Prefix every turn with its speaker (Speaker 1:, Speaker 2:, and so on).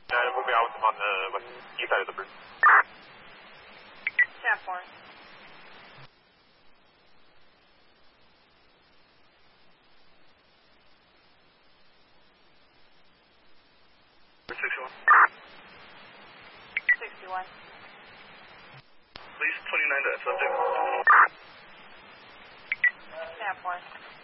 Speaker 1: moving out on the east side of the bridge.
Speaker 2: Tab 4.
Speaker 1: Bridge 61.
Speaker 2: 61.
Speaker 1: Please 29 to subject.
Speaker 2: Tab 4.